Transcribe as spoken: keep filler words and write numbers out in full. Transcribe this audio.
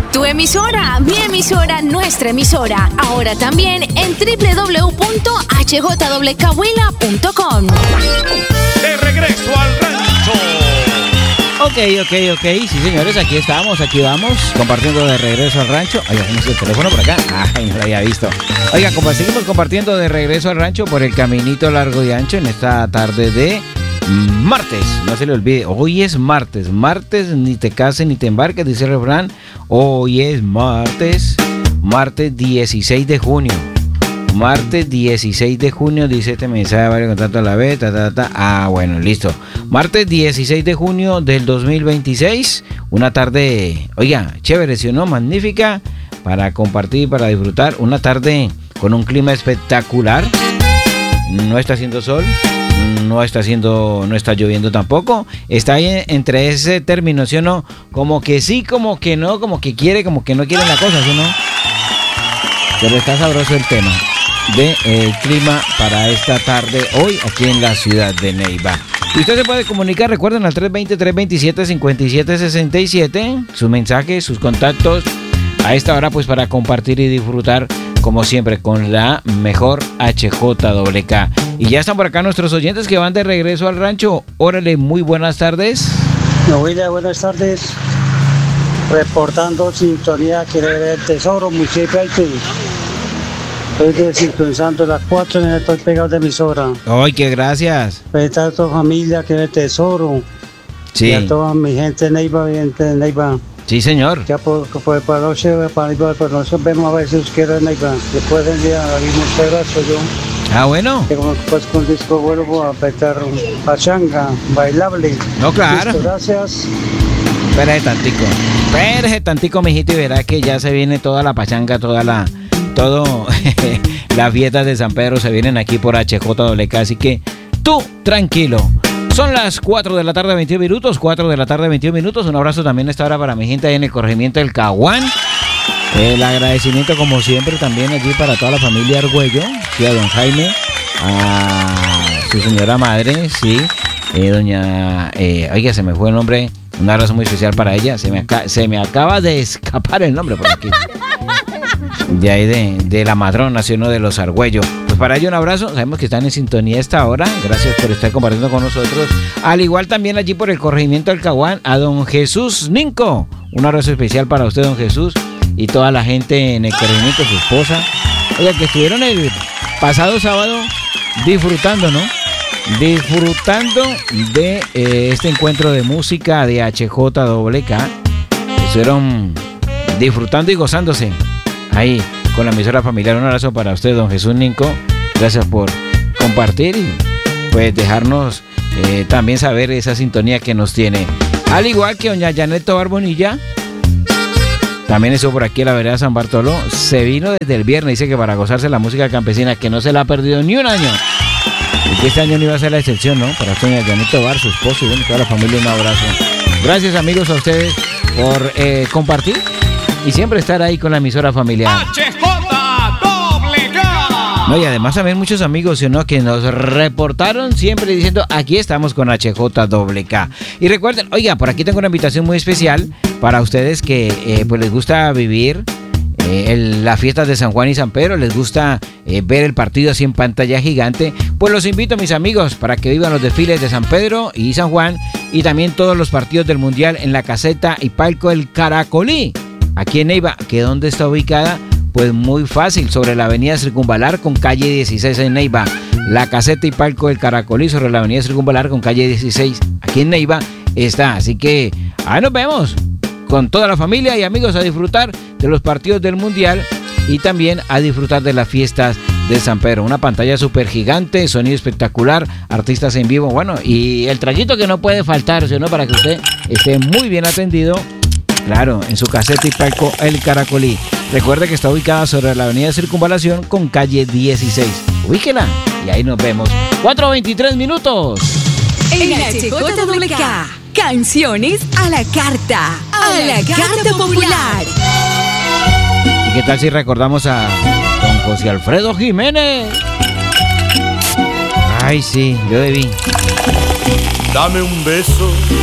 Tu emisora, mi emisora, nuestra emisora. Ahora también en doble u doble u doble u punto h j w k huila punto com. De regreso al rancho. Ok, ok, ok. Sí, señores, aquí estamos, aquí vamos. Compartiendo de regreso al rancho. Oiga, ¿cómo es el teléfono por acá? Ay, no lo había visto. Oiga, como seguimos compartiendo de regreso al rancho por el caminito largo y ancho en esta tarde de martes. No se le olvide, hoy es martes. Martes, ni te cases ni te embarques, dice el refrán. Hoy es martes. Martes dieciséis de junio. Martes dieciséis de junio, dice este mensaje, varios contactos a la vez, ta, ta, ta. Ah, bueno, listo. Martes dieciséis de junio del dos mil veintiséis. Una tarde, oiga, chévere, ¿sí o no? Magnífica para compartir, para disfrutar. Una tarde con un clima espectacular. No está haciendo sol, no está haciendo, no está lloviendo tampoco. Está ahí entre ese término, ¿sí o no? Como que sí, como que no, como que quiere, como que no quiere la cosa, ¿sí o no? Pero está sabroso el tema de eh, clima para esta tarde hoy aquí en la ciudad de Neiva. Y usted se puede comunicar, recuerden, al tres dos cero, tres dos siete, cinco siete seis siete, su mensaje, sus contactos a esta hora, pues para compartir y disfrutar como siempre con la mejor H J W K. Y ya están por acá nuestros oyentes que van de regreso al rancho. Órale, muy buenas tardes. William, buenas tardes. Reportando sintonía que el tesoro, municipio Haití. Estoy sintonizando las cuatro, estoy pegado de emisora. ¡Ay, qué gracias! Felicita a toda familia que es el tesoro. Sí. Y a toda mi gente de Neiva, gente de Neiva. Sí, señor. Ya por, por, para noche, para nosotros nosotros vemos a ver si os quiero en Neiva. Después del día, muchas gracias yo. Ah, bueno. Que como pues con disco vuelvo a meter pachanga, bailable. No, claro. Listo, gracias. Espérese tantico. Espérese tantico, mijito, y verá que ya se viene toda la pachanga, toda la... Todo, las fiestas de San Pedro se vienen aquí por H J W K, así que tú tranquilo. Son las cuatro de la tarde, veintiún minutos, cuatro de la tarde, veintiún minutos. Un abrazo también a esta hora para mi gente ahí en el corregimiento del Caguán. El agradecimiento como siempre también allí para toda la familia Argüello, sí, a don Jaime, a su señora madre, sí, eh, doña, eh, oiga, se me fue el nombre, un abrazo muy especial para ella, se me, acá, se me acaba de escapar el nombre por aquí. De ahí de, de la madrona, ¿sí o no? De los Argüello. Pues para ello un abrazo, sabemos que están en sintonía a esta hora, gracias por estar compartiendo con nosotros. Al igual también allí por el corregimiento del Caguán, a don Jesús Ninco, un abrazo especial para usted, don Jesús, y toda la gente en el corregimiento, su esposa. Oiga, que estuvieron el pasado sábado disfrutando, ¿no? Disfrutando de eh, este encuentro de música de H J W K. Estuvieron disfrutando y gozándose ahí con la emisora familiar. Un abrazo para usted, don Jesús Ninco. Gracias por compartir y pues dejarnos eh, también saber esa sintonía que nos tiene. Al igual que doña Janet Tobar Bonilla, también estuvo por aquí en la vereda San Bartolo. Se vino desde el viernes, dice que para gozarse la música campesina, que no se la ha perdido ni un año. Y que este año no iba a ser la excepción, ¿no? Para doña Janet Tobar, su esposo y bueno, toda la familia, un abrazo. Gracias, amigos, a ustedes por eh, compartir y siempre estar ahí con la emisora familiar. H J W K. No, y además también muchos amigos, ¿sí o no?, que nos reportaron siempre diciendo, aquí estamos con H J W K. Y recuerden, oiga, por aquí tengo una invitación muy especial para ustedes que eh, pues les gusta vivir eh, el, las fiestas de San Juan y San Pedro, les gusta eh, ver el partido así en pantalla gigante. Pues los invito, mis amigos, para que vivan los desfiles de San Pedro y San Juan y también todos los partidos del Mundial en la caseta y palco El Caracolí, aquí en Neiva. ¿Que dónde está ubicada? Pues muy fácil, sobre la avenida Circunvalar con calle dieciséis en Neiva. La caseta y palco del Caracolí sobre la avenida Circunvalar con calle dieciséis aquí en Neiva está. Así que ahí nos vemos con toda la familia y amigos a disfrutar de los partidos del Mundial y también a disfrutar de las fiestas de San Pedro. Una pantalla súper gigante, sonido espectacular, artistas en vivo, bueno, y el traguito que no puede faltar, ¿sí o no?, para que usted esté muy bien atendido. Claro, en su caseta y palco El Caracolí. Recuerde que está ubicada sobre la avenida Circunvalación con calle dieciséis. Ubíquela y ahí nos vemos. cuatro veintitrés minutos. En H J W K, canciones a la carta, a la carta popular. ¿Y qué tal si recordamos a don José Alfredo Jiménez? Ay, sí, yo debí. Dame un beso